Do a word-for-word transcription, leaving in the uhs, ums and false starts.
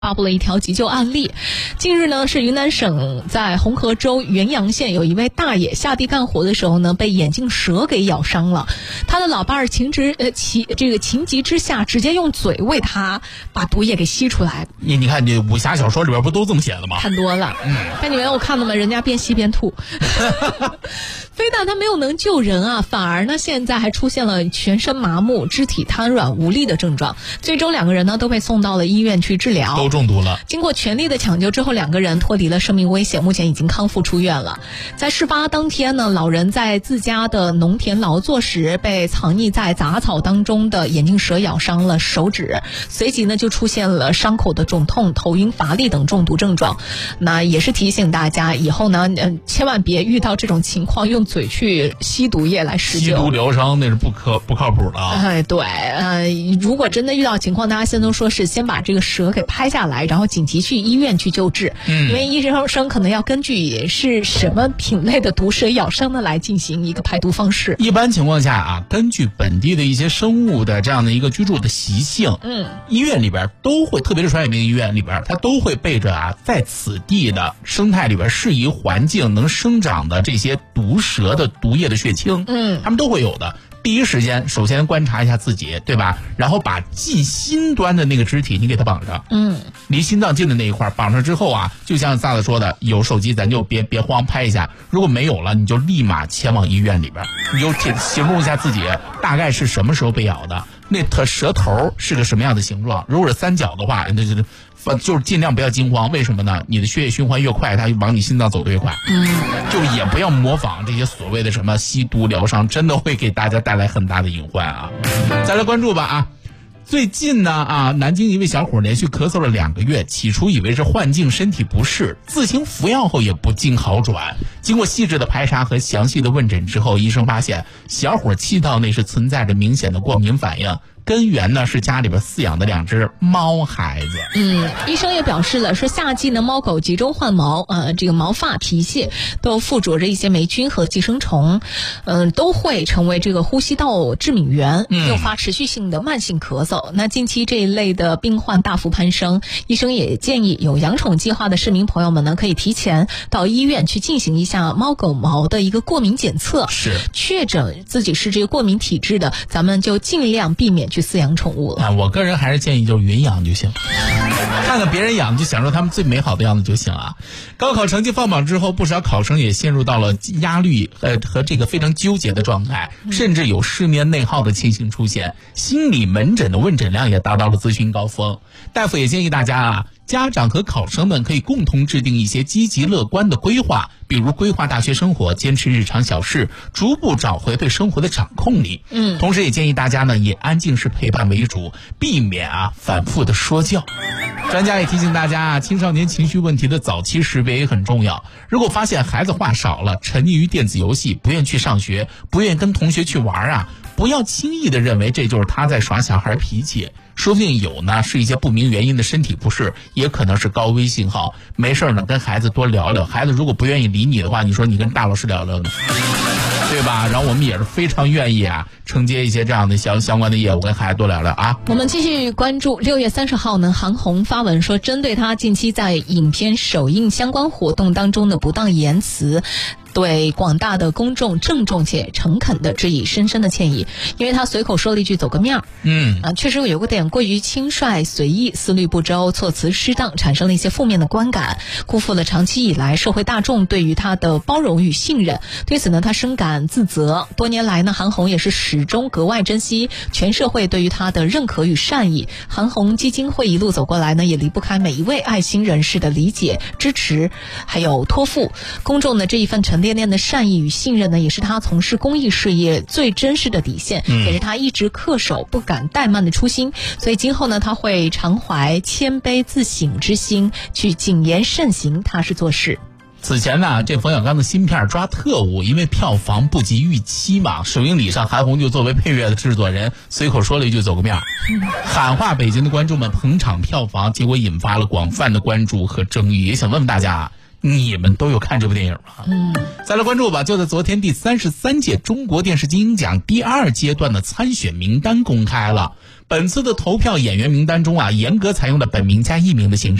发布了一条急救案例。近日呢，是云南省在红河州元阳县有一位大爷下地干活的时候呢，被眼镜蛇给咬伤了。他的老伴儿情之呃情这个情急之下，直接用嘴为他把毒液给吸出来。 你你看，你武侠小说里边不都这么写的吗？ 看多了，嗯，但你没有看到吗？人家边吸边吐。非但他没有能救人啊，反而呢现在还出现了全身麻木、肢体瘫软无力的症状。最终两个人呢都被送到了医院去治疗， 都中毒了。 经过全力的抢救之后，两个人脱离了生命危险，目前已经康复出院了。在事发当天呢，老人在自家的农田劳作时，被藏匿在杂草当中的眼镜蛇咬伤了手指，随即呢就出现了伤口的肿痛、头晕乏力等中毒症状。那也是提醒大家以后呢，呃，千万别遇到这种情况用嘴去吸毒液来施救， 吸毒疗伤那是不可不靠谱的啊。 哎，对，呃，如果真的遇到情况，大家现在都说是先把这个蛇给拍下来，然后紧急去医院去救治，嗯，因为医生可能要根据是什么品类的毒蛇咬伤的来进行一个排毒方式。 一般情况下啊，根据本地的一些生物的这样的一个居住的习性，嗯，医院里边都会，特别是传染病医院里边，它都会备着啊，在此地的生态里边适宜环境能生长的这些毒蛇的毒液的血清，嗯，他们都会有的。第一时间首先观察一下自己，对吧？然后把近心端的那个肢体你给它绑上，嗯，离心脏近的那一块绑上之后啊，就像萨子说的，有手机咱就别别慌拍一下，如果没有了你就立马前往医院里边，你就形容一下自己大概是什么时候被咬的，那它蛇头是个什么样的形状，如果是三角的话，那就是就是尽量不要惊慌，为什么呢？你的血液循环越快，它往你心脏走得越快。嗯，就也不要模仿这些所谓的什么吸毒疗伤，真的会给大家带来很大的隐患啊！再来关注吧啊！最近呢啊，南京一位小伙连续咳嗽了两个月，起初以为是患境身体不适，自行服药后也不尽好转。经过细致的排查和详细的问诊之后，医生发现小伙气道内是存在着明显的过敏反应。根源呢是家里边饲养的两只猫孩子。嗯， 医生也表示了，说夏季呢猫狗集中换毛，呃，这个毛发、皮屑都附着着一些霉菌和寄生虫，嗯、呃，都会成为这个呼吸道致敏源，诱发持续性的慢性咳嗽。嗯、那近期这一类的病患大幅攀升，医生也建议有养宠计划的市民朋友们呢，可以提前到医院去进行一下猫狗毛的一个过敏检测， 是确诊自己是这个过敏体质的，咱们就尽量避免去饲养宠物了。 啊，我个人还是建议就是云养就行，看看别人养就享受他们最美好的样子就行啊。高考成绩放榜之后，不少考生也陷入到了压力呃和这个非常纠结的状态，甚至有失眠内耗的情形出现，心理门诊的问诊量也达到了咨询高峰。大夫也建议大家啊，家长和考生们可以共同制定一些积极乐观的规划，比如规划大学生活，坚持日常小事，逐步找回对生活的掌控力。嗯，同时也建议大家呢，以安静式陪伴为主，避免啊反复的说教。专家也提醒大家啊，青少年情绪问题的早期识别也很重要。如果发现孩子话少了，沉溺于电子游戏，不愿去上学，不愿跟同学去玩啊，不要轻易的认为这就是他在耍小孩脾气，说不定有呢是一些不明原因的身体不适，也可能是高危信号。没事呢，跟孩子多聊聊，孩子如果不愿意理你的话，你说你跟大老师聊聊呢，对吧？然后我们也是非常愿意啊承接一些这样的相相关的业务，跟孩子多聊聊啊。 我们继续关注六月三十号呢，韩红发文说，针对他近期在影片首映相关活动当中的不当言辞，对广大的公众郑重且诚恳的致以深深的歉意。因为他随口说了一句走个面儿，嗯啊，确实有个点过于轻率随意，思虑不周，措辞失当，产生了一些负面的观感，辜负了长期以来社会大众对于他的包容与信任。对此呢，他深感自责。多年来呢，韩红也是始终格外珍惜全社会对于他的认可与善意。韩红基金会一路走过来呢，也离不开每一位爱心人士的理解、支持，还有托付。公众的这一份沉甸甸的善意与信任呢，也是他从事公益事业最真实的底线，嗯、也是他一直恪守不敢怠慢的初心。所以今后呢，他会常怀谦卑自省之心，去谨言慎行，踏实做事。 此前呢，这冯小刚的新片抓特务，因为票房不及预期嘛，首映礼上韩红就作为配乐的制作人随口说了一句走个面，嗯、喊话北京的观众们捧场票房，结果引发了广泛的关注和争议。也想问问大家， 你们都有看这部电影吗？ 嗯， 再来关注吧。就在昨天，第三十三届中国电视金鹰奖第二阶段的参选名单公开了。本次的投票演员名单中啊，严格采用了本名加艺名的形式。